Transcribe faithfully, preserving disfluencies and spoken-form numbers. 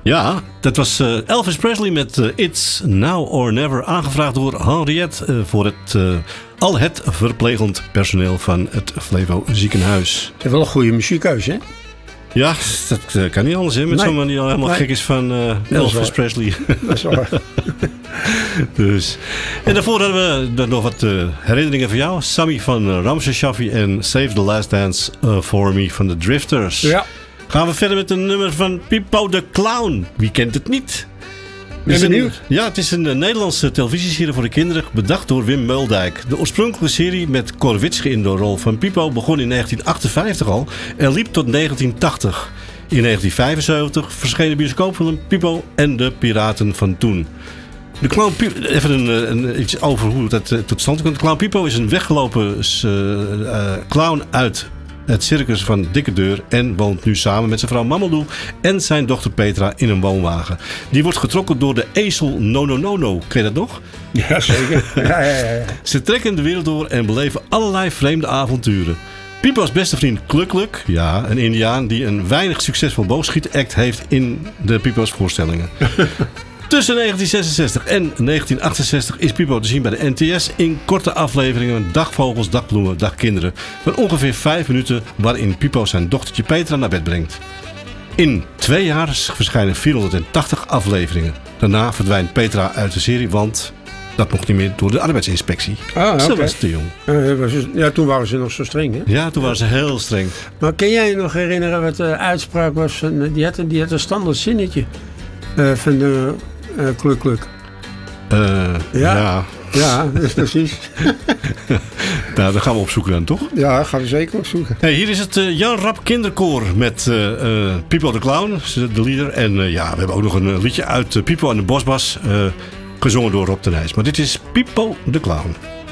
Ja, dat was uh, Elvis Presley met uh, It's Now or Never. Aangevraagd door Henriette uh, voor het, uh, al het verplegend personeel van het Flevo ziekenhuis. Het is wel een goede muziekhuis, hè? Ja, dat uh, kan niet anders, hè? Met nee. zo'n man die al helemaal nee. gek is van uh, Elvis Presley. Dat is waar. Dus. En daarvoor hadden we nog wat uh, herinneringen van jou. Sammy van uh, Ramses Shaffi en Save the Last Dance uh, for Me van de Drifters. Ja. Gaan we verder met een nummer van Pipo de Clown. Wie kent het niet? Ben benieuwd. Ja, het is een uh, Nederlandse televisieserie voor de kinderen, bedacht door Wim Muldijk. De oorspronkelijke serie met Cor Witsche in de rol van Pipo begon in negentien achtenvijftig al en liep tot negentien tachtig. In negentien vijfenzeventig verscheen de bioscoopfilm Pipo en de Piraten van Toen. De Clown Pipo, even een, een, iets over hoe dat uh, tot stand komt. De Clown Pipo is een weggelopen uh, uh, clown uit het circus van Dikke Deur en woont nu samen met zijn vrouw Mamadou en zijn dochter Petra in een woonwagen. Die wordt getrokken door de ezel Nono Nono. Ken je dat nog? Ja, zeker. Ja, ja, ja. Ze trekken de wereld door en beleven allerlei vreemde avonturen. Pipo's beste vriend Kluk Kluk, ja, een indiaan die een weinig succesvol boogschietact heeft in de Pipo's voorstellingen. Tussen negentien zesenzestig en negentien achtenzestig is Pipo te zien bij de N T S in korte afleveringen Dagvogels, Dagbloemen, Dagkinderen van ongeveer vijf minuten waarin Pipo zijn dochtertje Petra naar bed brengt. In twee jaar verschijnen vierhonderdtachtig afleveringen. Daarna verdwijnt Petra uit de serie, want dat mocht niet meer door de arbeidsinspectie. Ah, okay. Ze was te jong. Ja, toen waren ze nog zo streng, hè? Ja, toen waren ze heel streng. Maar kan jij je nog herinneren wat de uitspraak was? Die had een, die had een standaard zinnetje uh, van de uh, Kluk Kluk. Uh, ja. ja. Ja, dat is precies. Nou, dat gaan we opzoeken dan, toch? Ja, dat gaan we zeker opzoeken. Hey, hier is het uh, Jan Rap Kinderkoor met uh, uh, Pipo de Clown, de leader. En uh, ja, we hebben ook nog een uh, liedje uit uh, Pipo en de Bosbas, uh, gezongen door Rob de Nijs. Maar dit is Pipo de Clown.